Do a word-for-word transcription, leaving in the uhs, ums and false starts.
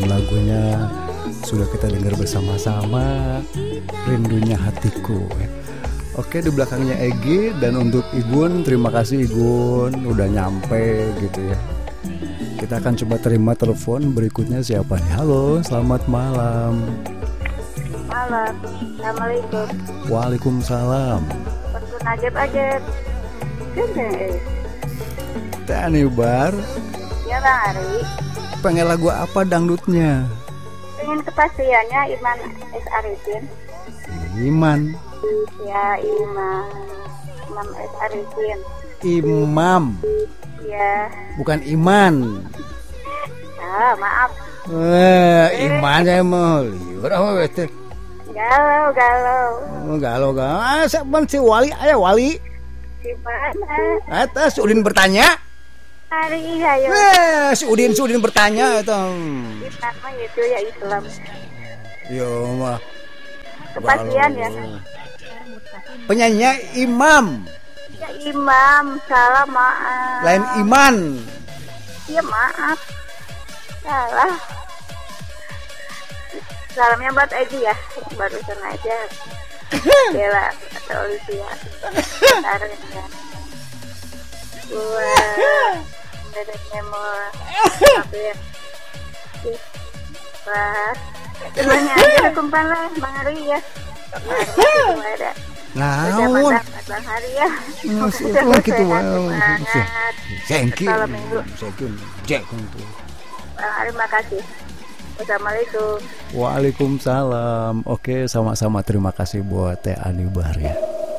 lagunya sudah kita dengar bersama-sama, Rindunya Hatiku. Oke, di belakangnya Egi. Dan untuk Igun, terima kasih Igun udah nyampe gitu ya. Kita akan coba terima telepon berikutnya. Siapa nih? Halo, selamat malam. Malam. Assalamualaikum. Waalaikumsalam. Pertun ajab-ajab. Gede. Teh Anibar. Ya Bang Ari. Pengen lagu apa dangdutnya? Pengen kepastiannya Iman S. Arifin. Iman. Ya Imam. Imam S. Arifin. Imam. Ya. Bukan Iman. Ah, maaf. Eh, Iman saya mau liur apa betul? Galau, galau. Oh, galau galau. Ah, siapa si Wali? Ayah Wali. Di mana? Atas Udin bertanya. Hari ayo. Eh, si Udin, si Udin bertanya itu. Islam mah itu ya Islam. Yo mah. Kepastian ya. Penyanyinya Imam. Ya Imam, salah maaf. Lain Iman. Ya maaf. Salah. Salamnya buat Egi ya, barusan aja. Bella atau Olivia. Taruh ya. Wah, dari memor. Tapi ya. Wah, semuanya aja kumpul lah, Bang Ari ya. Semua ada. Naon? Bang Ari ya. Wah, gitu wow. Thank you. Salam minggu. Thank you. Cek untuk. Bang Ari makasih. Assalamualaikum. Waalaikumsalam. Oke, sama-sama terima kasih buat Teh Anibar ya.